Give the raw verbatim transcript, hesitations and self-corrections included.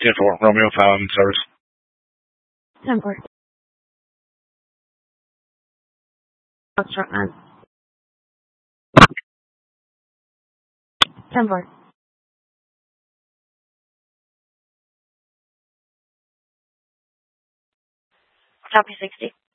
ten four, Romeo found service. ten four. Foxtrot nine. ten four. Copy sixty.